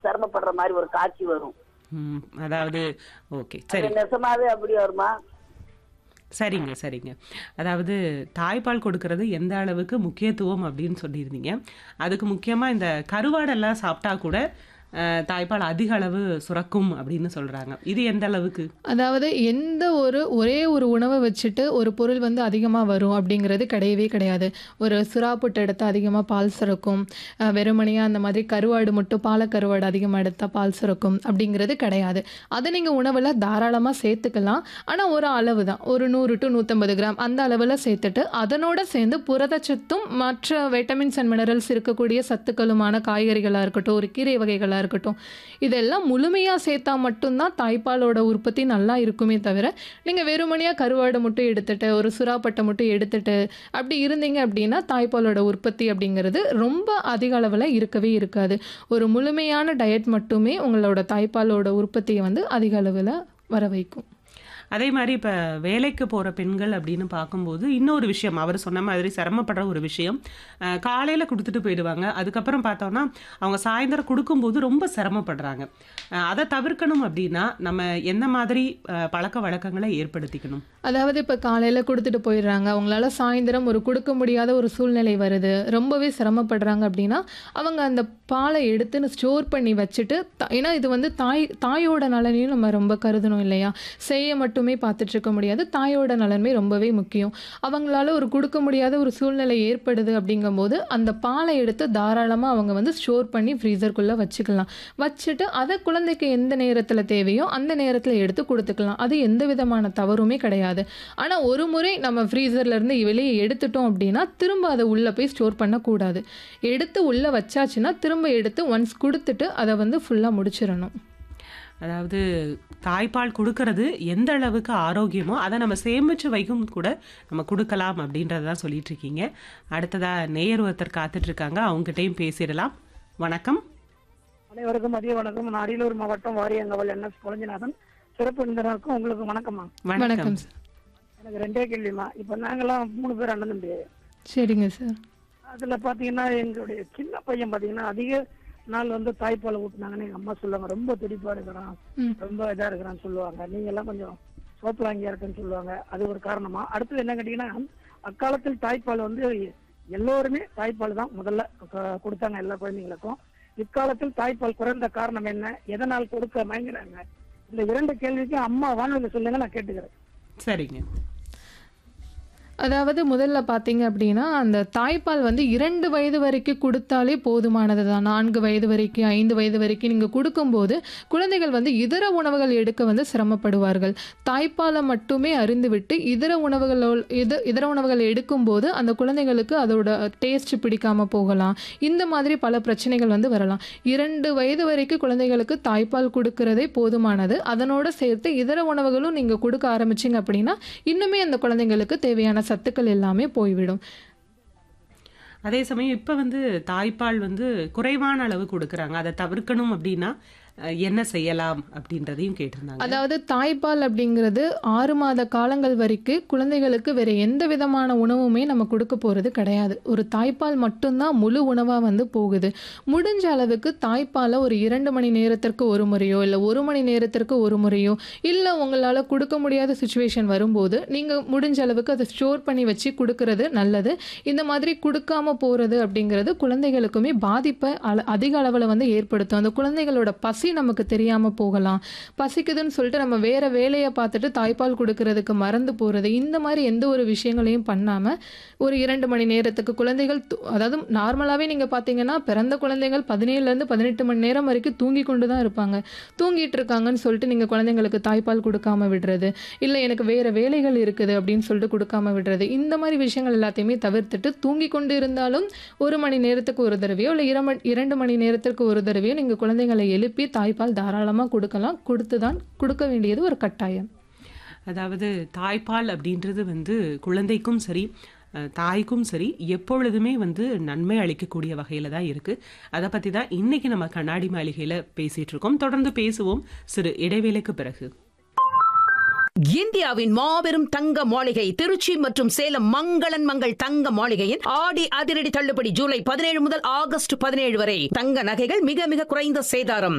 சிரமப்படுற மாதிரி ஒரு காட்சி வரும். அதாவது ஓகே அது சரி. நெசமாவே அப்படி வருமா? சரிங்க, சரிங்க. அதாவது தாய்ப்பால் கொடுக்கறது எந்த அளவுக்கு முக்கியத்துவம் அப்படின்னு சொல்லியிருந்தீங்க. அதுக்கு முக்கியமா இந்த கருவாடெல்லாம் சாப்பிட்டா கூட தாய்ப்பால் அதிக அளவு சுரக்கும் அப்படின்னு சொல்றாங்க. இது எந்த அளவுக்கு? அதாவது ஒரே ஒரு உணவை வச்சுட்டு ஒரு பொருள் வந்து அதிகமாக வரும் அப்படிங்கிறது கிடையவே கிடையாது. ஒரு சுறா புட்டு எடுத்தால் அதிகமாக பால் சுரக்கும், வெறுமனையாக அந்த மாதிரி கருவாடு மட்டும் பாலக்கருவாடு அதிகமாக எடுத்தால் பால் சுரக்கும் அப்படிங்கிறது கிடையாது. அதை நீங்கள் உணவில் தாராளமாக சேர்த்துக்கலாம். ஆனால் ஒரு அளவு தான், ஒரு 100 to 150 கிராம் அந்த அளவில் சேர்த்துட்டு அதனோட சேர்ந்து புரதச்சத்தும் மற்ற வைட்டமின்ஸ் அண்ட் மினரல்ஸ் இருக்கக்கூடிய சத்துக்களுமான காய்கறிகளாக இருக்கட்டும், ஒரு கீரை வகைகளாக இருக்கட்டும், இதெல்லாம் முழுமையாக சேர்த்தா மட்டும்தான் தாய்ப்பாலோட உற்பத்தி நல்லா இருக்குமே தவிர, நீங்கள் வெறுமனையாக கருவாடை மட்டும் எடுத்துட்டு ஒரு சுறாப்பட்டை மட்டும் எடுத்துட்டு அப்படி இருந்தீங்க அப்படின்னா தாய்ப்பாலோட உற்பத்தி அப்படிங்கிறது ரொம்ப அதிக அளவில் இருக்கவே இருக்காது. ஒரு முழுமையான டயட் மட்டுமே உங்களோட தாய்ப்பாலோட உற்பத்தியை வந்து அதிக அளவில் வர வைக்கும். அதே மாதிரி இப்போ வேலைக்கு போகிற பெண்கள் அப்படின்னு பார்க்கும்போது இன்னொரு விஷயம், அவர் சொன்ன மாதிரி சிரமப்படுற ஒரு விஷயம், காலையில் கொடுத்துட்டு போயிடுவாங்க. அதுக்கப்புறம் பார்த்தோன்னா அவங்க சாயந்தரம் கொடுக்கும்போது ரொம்ப சிரமப்படுறாங்க. அதை தவிர்க்கணும் அப்படின்னா நம்ம எந்த மாதிரி பழக்க வழக்கங்களை ஏற்படுத்திக்கணும்? அதாவது இப்போ காலையில் கொடுத்துட்டு போயிடுறாங்க, அவங்களால சாயந்தரம் ஒரு கொடுக்க முடியாத ஒரு சூழ்நிலை வருது, ரொம்பவே சிரமப்படுறாங்க அப்படின்னா அவங்க அந்த பாலை எடுத்து ஸ்டோர் பண்ணி வச்சுட்டு, ஏன்னா இது வந்து தாயோட நலனையும் நம்ம ரொம்ப கருதணும் இல்லையா? செய்ய மட்டுமே பார்த்துட்டு இருக்க முடியாது, தாயோட நலனுமே ரொம்பவே முக்கியம். அவங்களால ஒரு கொடுக்க முடியாத ஒரு சூழ்நிலை ஏற்படுது அப்படிங்கும்போது அந்த பாலை எடுத்து தாராளமாக அவங்க வந்து ஸ்டோர் பண்ணி ஃப்ரீசருக்குள்ளே வச்சுக்கலாம். வச்சுட்டு அதை குழந்தைக்கு எந்த நேரத்தில் தேவையோ அந்த நேரத்தில் எடுத்து கொடுத்துக்கலாம். அது எந்த விதமான தவறுமே கிடையாது. ஆனால் ஒரு முறை நம்ம ஃப்ரீசர்லேருந்து வெளியே எடுத்துட்டோம் அப்படின்னா திரும்ப அதை உள்ளே போய் ஸ்டோர் பண்ணக்கூடாது. எடுத்து உள்ளே வச்சாச்சுன்னா திரும்ப எடுத்து ஒன்ஸ் கொடுத்துட்டு அதை வந்து ஃபுல்லாக முடிச்சிடணும். அதாவது தாய்ப்பால் கொடுக்கறது எந்த அளவுக்கு ஆரோக்கியமோ அதை நம்ம சேமித்து வைக்கும் கூட நம்ம கொடுக்கலாம் அப்படின்றதான் சொல்லிட்டு இருக்கீங்க. அடுத்ததா நேயர் ஒருத்தர் காத்துட்டு இருக்காங்க, அவங்ககிட்டயும் பேசிடலாம். வணக்கம். அனைவருக்கும் மதிய வணக்கம். நான் அரியலூர் மாவட்டம் வாரியங்கவல் NS குழஞ்சிநாதன். சிறப்பு விருந்தினருக்கும் உங்களுக்கு வணக்கம்மா. வணக்கம். எனக்கு 2 கேள்விமா. இப்போ நாங்கெல்லாம் 3 பேர் அண்ணன் தம்பி. சரிங்க சார். அதுல பாத்தீங்கன்னா எங்களுடைய சின்ன பையன் பாத்தீங்கன்னா அதிக நாள் வந்து தாய்ப்பால் ஊட்டினாங்கன்னு எங்க அம்மா சொல்லுவாங்க. ரொம்ப துடிப்பா இருக்கிறான், ரொம்ப இதா இருக்கிறான்னு சொல்லுவாங்க. நீங்க எல்லாம் கொஞ்சம் சோப்பு வாங்கியா இருக்குன்னு சொல்லுவாங்க. அது ஒரு காரணமா. அடுத்தது என்ன கேட்டீங்கன்னா, அக்காலத்தில் தாய்ப்பால் வந்து எல்லோருமே தாய்ப்பால் தான் முதல்ல கொடுத்தாங்க எல்லா குழந்தைங்களுக்கும். இக்காலத்தில் தாய்ப்பால் குறைந்த காரணம் என்ன, எதனால் கொடுக்க மயங்கினாங்க? இந்த 2 கேள்விக்கும் அம்மா வானொலியில் சொல்லுங்க, நான் கேட்டுக்கிறேன். சரிங்க. அதாவது முதல்ல பார்த்தீங்க அப்படின்னா அந்த தாய்ப்பால் வந்து 2 வயது வரைக்கும் கொடுத்தாலே போதுமானது தான். 4 வயது வரைக்கும் 5 வயது வரைக்கும் நீங்கள் கொடுக்கும்போது குழந்தைகள் வந்து இதர உணவுகள் எடுக்க வந்து சிரமப்படுவார்கள். தாய்ப்பாலை மட்டுமே அறிந்துவிட்டு இதர உணவுகள் எடுக்கும்போது அந்த குழந்தைகளுக்கு அதோட டேஸ்ட் பிடிக்காம போகலாம். இந்த மாதிரி பல பிரச்சனைகள் வந்து வரலாம். 2 வயது வரைக்கும் குழந்தைகளுக்கு தாய்ப்பால் கொடுக்கறதே போதுமானது. அதனோட சேர்த்து இதர உணவுகளும் நீங்கள் கொடுக்க ஆரம்பிச்சிங்க அப்படின்னா இன்னுமே அந்த குழந்தைங்களுக்கு தேவையான சத்துக்கள் எல்லாமே போய்விடும். அதே சமயம் இப்போ வந்து தாய்ப்பால் வந்து குறைவான அளவு கொடுக்குறாங்க, அதை தவிர்க்கணும் அப்படின்னா என்ன செய்யலாம் அப்படின்றதையும் கேட்டிருந்தாங்க. அதாவது தாய்ப்பால் அப்படிங்கிறது 6 மாத காலங்கள் வரைக்கும் குழந்தைகளுக்கு வேற எந்த விதமான உணவுமே நம்ம கொடுக்க போகிறது கிடையாது. ஒரு தாய்ப்பால் மட்டும்தான் முழு உணவாக வந்து போகுது. முடிஞ்ச அளவுக்கு தாய்ப்பாலை ஒரு 2 மணி நேரத்திற்கு ஒரு முறையோ இல்லை 1 மணி நேரத்திற்கு ஒரு முறையோ, இல்லை உங்களால் கொடுக்க முடியாத சுச்சுவேஷன் வரும்போது நீங்கள் முடிஞ்ச அளவுக்கு அதை ஸ்டோர் பண்ணி வச்சு கொடுக்கறது நல்லது. இந்த மாதிரி கொடுக்காம போகிறது அப்படிங்கிறது குழந்தைகளுக்குமே பாதிப்பை அதிக அளவில் வந்து ஏற்படுத்தும். அந்த குழந்தைகளோட பசி நமக்கு தெரியாம போகலாம். பசிக்குதுன்னு சொல்லிட்டு நம்ம வேற வேலையை பார்த்துட்டு தாய்ப்பால் கொடுக்கறதுக்கு மறந்து போறது, இந்த மாதிரி எந்த ஒரு விஷயங்களையும் பண்ணாம ஒரு 2 மணி நேரத்துக்கு குழந்தைகள் அதாவது நார்மலாவே நீங்க பாத்தீங்கன்னா பிறந்த குழந்தைகள் 17 to 18 மணி நேரம் வரைக்கும் தூங்கி கொண்டு தான் இருப்பாங்க. தூங்கிட்டு இருக்காங்கன்னு சொல்லிட்டு நீங்க குழந்தைங்களுக்கு தாய்ப்பால் கொடுக்காம விடுறது, இல்ல எனக்கு வேற வேலைகள் இருக்குது அப்படின்னு சொல்லிட்டு கொடுக்காம விடுறது, இந்த மாதிரி விஷயங்கள் எல்லாத்தையுமே தவிர்த்துட்டு தூங்கி கொண்டு இருந்தாலும் 1 மணி நேரத்துக்கு ஒரு தடவையோ இல்லை 2 மணி நேரத்திற்கு ஒரு தடவையோ நீங்க குழந்தைகளை எழுப்பி தாய்ப்பால் தாராளமாக கொடுக்கலாம். கொடுத்துதான் கொடுக்க வேண்டியது ஒரு கட்டாயம். அதாவது தாய்ப்பால் அப்படின்றது வந்து குழந்தைக்கும் சரி தாய்க்கும் சரி எப்பொழுதுமே வந்து நன்மை அளிக்கக்கூடிய வகையில் தான் இருக்குது. அதை பற்றி தான் இன்றைக்கி நம்ம கண்ணாடி மாளிகையில் பேசிகிட்டு இருக்கோம். தொடர்ந்து பேசுவோம் சிறு இடைவேளைக்கு பிறகு. இந்தியாவின் மாபெரும் தங்க மாளிகை திருச்சி மற்றும் சேலம் மங்களன் மங்கள் தங்க மாளிகையின் ஆடி அதிரடி தள்ளுபடி ஜூலை 17 முதல் ஆகஸ்ட் 17 வரை. தங்க நகைகள் மிக மிக குறைந்த சேதாரம்.